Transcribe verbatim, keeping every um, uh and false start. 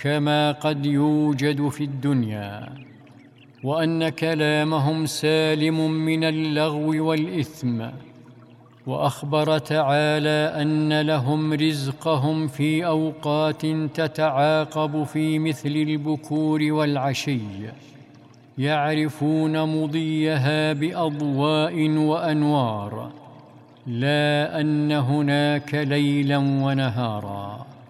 كما قد يوجد في الدنيا، وأن كلامهم سالم من اللغو والإثم. وأخبر تعالى أن لهم رزقهم في أوقات تتعاقب في مثل البكور والعشي، يعرفون مضيها بأضواء وأنوار، لا أن هناك ليلا ونهارا.